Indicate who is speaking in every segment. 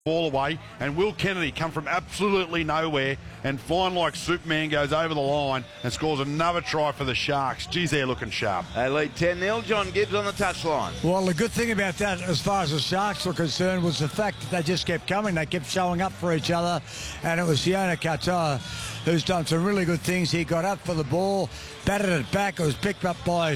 Speaker 1: ball away, and Will Kennedy come from absolutely nowhere and flying like Superman goes over the line and scores another try for the Sharks. Geez, they're looking sharp.
Speaker 2: They lead 10-0. John Gibbs on the touchline.
Speaker 3: Well, the good thing about that, as far as the Sharks were concerned, was the fact that they just kept coming. They kept showing up for each other, and it was Sione Katoa who's done some really good things. He got up for the ball, batted it back. It was picked up by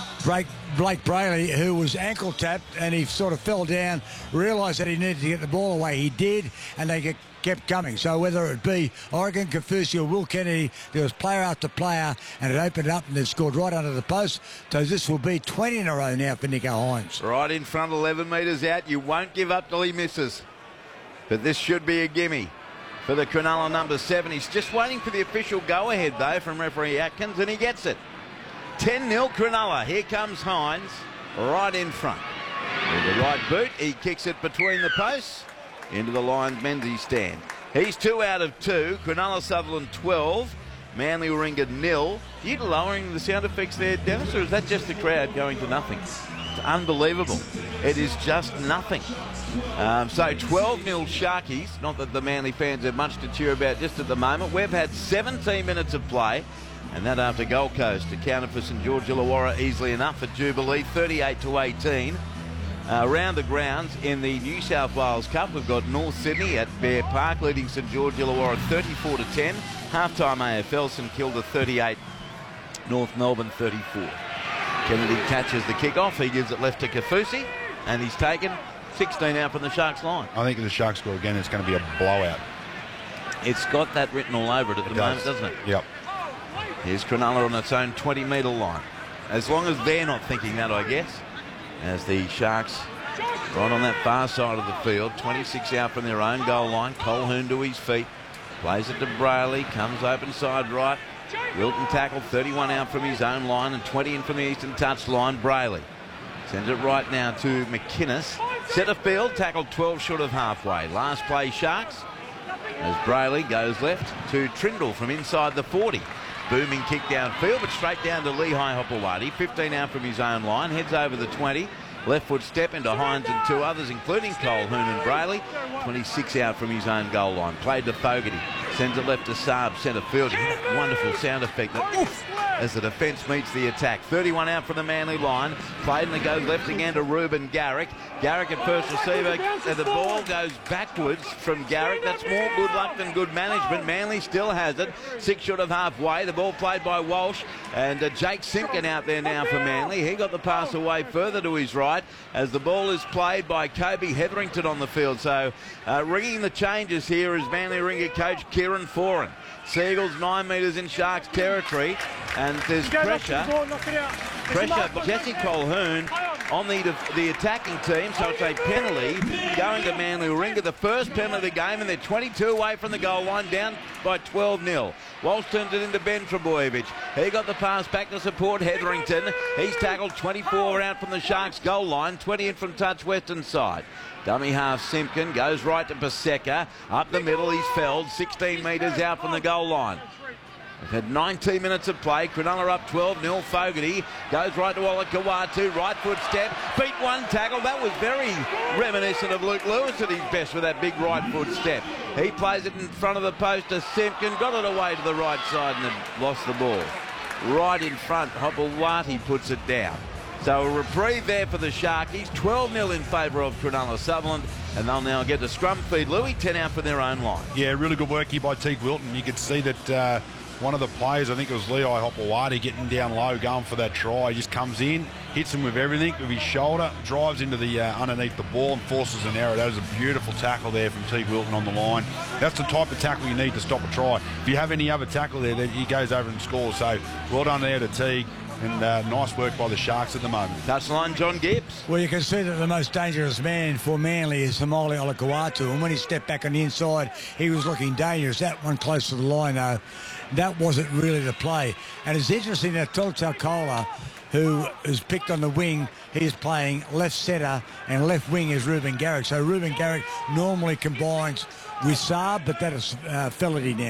Speaker 3: Blake Brayley, who was ankle tapped, and he sort of fell down, realised that he needed to get the ball away. He did, and they kept coming. So whether it be Oregon, Kaufusi or Will Kennedy, there was player after player, and it opened up and they scored right under the post. So this will be 20 in a row now for Nicho Hynes.
Speaker 2: Right in front, 11 metres out. You won't give up till he misses. But this should be a gimme for the Cronulla number 7. He's just waiting for the official go-ahead, though, from referee Atkins, and he gets it. 10-0 Cronulla. Here comes Hynes right in front. With the right boot, he kicks it between the posts into the Lions Menzies stand. He's 2 out of 2. Cronulla Sutherland 12. Manly Warringah 0. Are you lowering the sound effects there, Dennis, or is that just the crowd going to nothing? It's unbelievable. It is just nothing. So 12-0 Sharkies. Not that the Manly fans have much to cheer about just at the moment. We've had 17 minutes of play. And that after Gold Coast accounted for St George Illawarra easily enough at Jubilee, 38-18. Around the grounds in the New South Wales Cup, we've got North Sydney at Bear Park leading St George Illawarra 34-10. Half-time AFL, St Kilda 38, North Melbourne 34. Kennedy catches the kick-off. He gives it left to Kaufusi, and he's taken 16 out from the Sharks line.
Speaker 1: I think if the Sharks score again, it's going to be a blowout.
Speaker 2: It's got that written all over it at the moment, doesn't it?
Speaker 1: Yep.
Speaker 2: Here's Cronulla on its own 20-metre line. As long as they're not thinking that, I guess. As the Sharks right on that far side of the field, 26 out from their own goal line. Colquhoun to his feet. Plays it to Brayley. Comes open side right. Wilton tackled 31 out from his own line and 20 in from the eastern touch line. Brayley sends it right now to McInnes. Centre field, tackled 12 short of halfway. Last play Sharks. As Brayley goes left to Trindle from inside the 40. Booming kick downfield, but straight down to Lehigh Hopewadi. 15 out from his own line, heads over the 20. Left foot step into Hynes and 2 others, including Colquhoun and Brayley. 26 out from his own goal line. Played to Fogarty. Sends it left to Saab, centre field. Wonderful sound effect. Oof, as the defence meets the attack. 31 out from the Manly line. Played and it goes left again to Ruben Garrick. Garrick at first receiver, and the ball goes backwards from Garrick. That's more good luck than good management. Manly still has it. 6 short of halfway. The ball played by Walsh, and Jake Simpkin out there now for Manly. He got the pass away further to his right as the ball is played by Kobe Hetherington on the field. So ringing the changes here is Manly Warringah coach Kieran Foran. Seagulls 9 metres in Sharks territory, and there's pressure by Jesse Colquhoun on the attacking team, so it's a penalty going to Manly Warringah. The first penalty of the game, and they're 22 away from the goal line, down by 12-0. Walsh turns it into Ben Trebojevic. He got the pass back to support Hetherington. He's tackled 24 out from the Sharks goal line, 20 in from touch western side. Dummy half Simpkin goes right to Paseka. Up the middle, he's felled 16 metres out from the goal line. We've had 19 minutes of play. Cronulla up 12-0. Fogarty goes right to Olakau'atu. Right foot step. Beat one tackle. That was very reminiscent of Luke Lewis at his best with that big right foot step. He plays it in front of the post to Simpkin. Got it away to the right side and had lost the ball. Right in front, Hopewadi puts it down. So a reprieve there for the Sharkies. 12-0 in favour of Cronulla Sutherland, and they'll now get the scrum feed. Louis, 10 out from their own line.
Speaker 1: Yeah, really good work here by Teague Wilton. You could see that one of the players, I think it was Lehigh Hopewadi, getting down low, going for that try. He just comes in, hits him with everything, with his shoulder, drives into the underneath the ball and forces an error. That was a beautiful tackle there from Teague Wilton on the line. That's the type of tackle you need to stop a try. If you have any other tackle there, then he goes over and scores. So well done there to Teague. And nice work by the Sharks at the moment.
Speaker 2: Touchline, John Gibbs.
Speaker 3: Well, you can see that the most dangerous man for Manly is Samoli Olakau'atu, and when he stepped back on the inside, he was looking dangerous. That one close to the line, though, that wasn't really the play. And it's interesting that Tolutaukola, who is picked on the wing, he's playing left centre, and left wing is Ruben Garrick. So Ruben Garrick normally combines with Saab, but that is Felity now.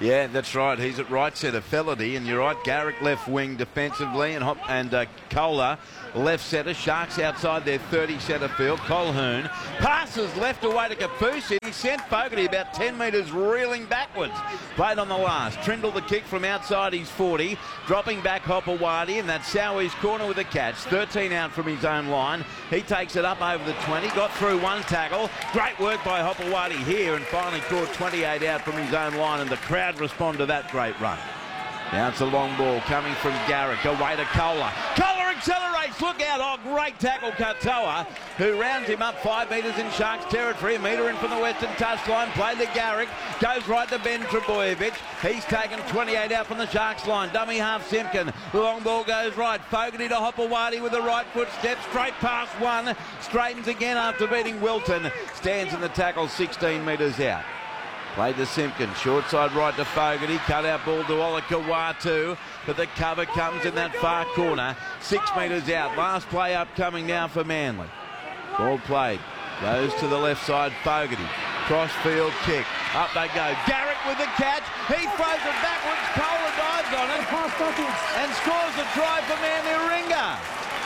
Speaker 2: Yeah, that's right. He's at right centre, Felady, and you're right. Garrick left wing defensively, and Kohler left centre. Sharks outside their 30 centre field. Colquhoun passes left away to Kafusi. He sent Fogarty about 10 metres reeling backwards. Played on the last. Trindle the kick from outside his 40. Dropping back Hopewadi, and that's Sowie's corner with a catch. 13 out from his own line. He takes it up over the 20. Got through one tackle. Great work by Hopewadi here, and finally caught 28 out from his own line, and the crowd respond to that great run. Now it's a long ball coming from Garrick, away to Kohler. Kohler accelerates, look out, oh great tackle Katoa, who rounds him up 5 metres in Sharks territory, a metre in from the western touchline, played to Garrick, goes right to Ben Trebojevic. He's taken 28 out from the Sharks line, dummy half Simpkin, the long ball goes right, Fogarty to Hopewadi with the right foot step, straight past one, straightens again after beating Wilton, stands in the tackle 16 metres out. Played to Simpkin, short side right to Fogarty, cut out ball to Olakau'atu, but the cover comes in that far corner, 6 metres out. Last play up coming now for Manly. Ball played, goes to the left side, Fogarty, cross field kick, up they go. Garrick with the catch, he throws it backwards, Kohler dives on it, and scores a try for Manly Warringah.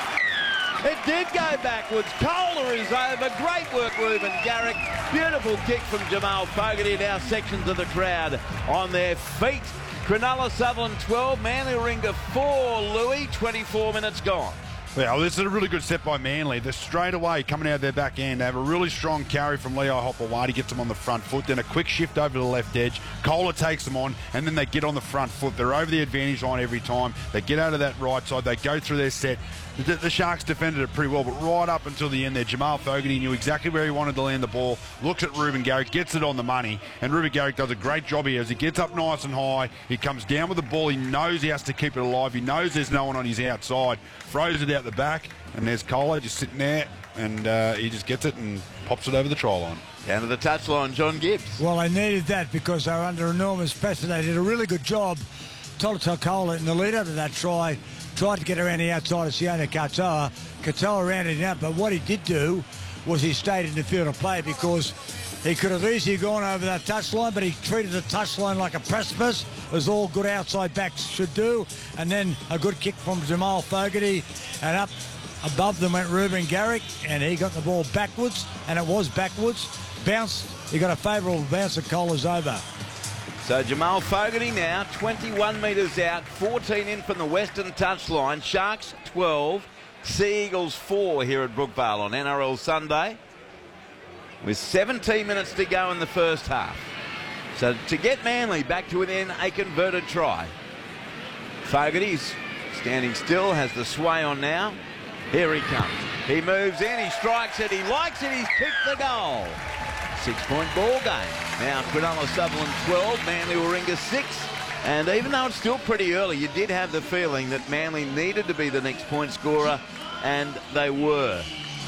Speaker 2: It did go backwards. Kohler is over. Great work, Reuben Garrick. Beautiful kick from Jamal Fogarty. Now sections of the crowd on their feet. Cronulla Sutherland 12, Manly Warringah 4, Louis, 24 minutes gone.
Speaker 1: Yeah, well, this is a really good step by Manly. They're straight away coming out of their back end. They have a really strong carry from Leo Hopewadi, gets them on the front foot. Then a quick shift over to the left edge. Kohler takes them on, and then they get on the front foot. They're over the advantage line every time. They get out of that right side. They go through their set. The Sharks defended it pretty well, but right up until the end there, Jamal Fogarty knew exactly where he wanted to land the ball, looks at Reuben Garrick, gets it on the money, and Reuben Garrick does a great job here as he gets up nice and high. He comes down with the ball. He knows he has to keep it alive. He knows there's no one on his outside. Throws it out the back, and there's Kohler just sitting there, and he just gets it and pops it over the try line.
Speaker 2: Down to the touchline, John Gibbs.
Speaker 3: Well, they needed that because they were under enormous pressure. They did a really good job. Tolutau Kohler in the lead up to that try tried to get around the outside of Sione Katoa. Katoa ran it out, but what he did do was he stayed in the field of play because he could have easily gone over that touchline, but he treated the touchline like a precipice, as all good outside backs should do. And then a good kick from Jamal Fogarty, and up above them went Reuben Garrick, and he got the ball backwards, and it was backwards. Bounced, he got a favourable bounce, and Kohler's over.
Speaker 2: So Jamal Fogarty now 21 metres out, 14 in from the western touchline. Sharks 12, Sea Eagles 4 here at Brookvale on NRL Sunday, with 17 minutes to go in the first half. So to get Manly back to within a converted try. Fogarty's standing still, has the sway on now. Here he comes. He moves in, he strikes it, he likes it, he's kicked the goal. 6-point ball game. Now Cronulla Sutherland 12, Manly Warringah 6. And even though it's still pretty early, you did have the feeling that Manly needed to be the next point scorer, and they were.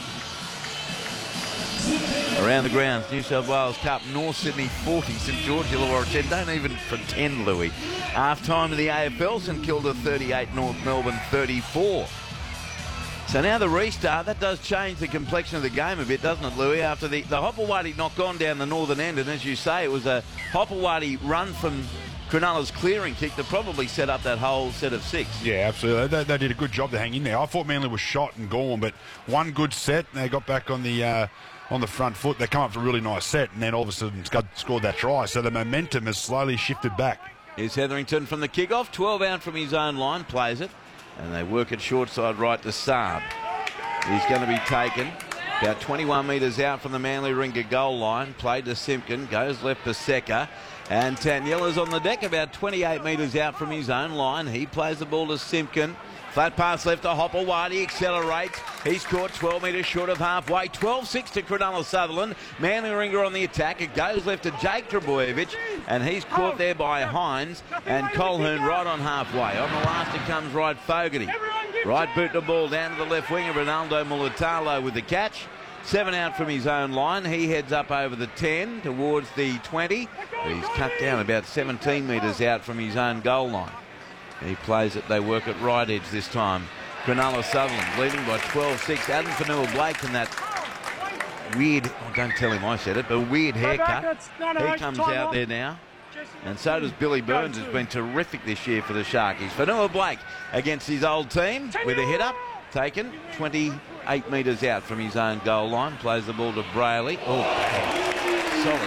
Speaker 2: Around the grounds, New South Wales Cup, North Sydney 40, St George Illawarra 10. Don't even pretend, Louis. Half time of the AFL, St Kilda 38, North Melbourne 34. So now the restart, that does change the complexion of the game a bit, doesn't it, Louis? After the Hopewadi knock gone down the northern end, and as you say, it was a Hopewadi run from Cronulla's clearing kick that probably set up that whole set of 6.
Speaker 1: Yeah, absolutely. They did a good job to hang in there. I thought Manly was shot and gone, but one good set, and they got back on the front foot. They come up with a really nice set, and then all of a sudden scored that try. So the momentum has slowly shifted back.
Speaker 2: Here's Hetherington from the kick-off, 12 out from his own line, plays it. And they work it short side right to Saab. He's going to be taken about 21 metres out from the Manly Warringah goal line. Played to Simpkin, goes left to Seka. And Taniela's on the deck about 28 metres out from his own line. He plays the ball to Simpkin. Flat pass left to Hopewadi, accelerates. He's caught 12 metres short of halfway. 12-6 to Cronulla Sutherland. Manly Warringah on the attack. It goes left to Jake Trebojevic, and he's caught there by Hines. And Colquhoun right on halfway. On the last it comes right Fogarty. Right boot the ball down to the left wing of Ronaldo Mulitalo with the catch. 7 out from his own line. He heads up over the 10 towards the 20. But he's cut down about 17 metres out from his own goal line. He plays it, they work at right edge this time. Cronulla Sutherland leading by 12-6. Adam Fanua-Blake in that weird, don't tell him I said it, but weird haircut. He comes out there now. And so does Billy Burns, who's been terrific this year for the Sharkies. Fanua Blake against his old team with a hit up. Taken 28 metres out from his own goal line. Plays the ball to Brayley. Oh, solid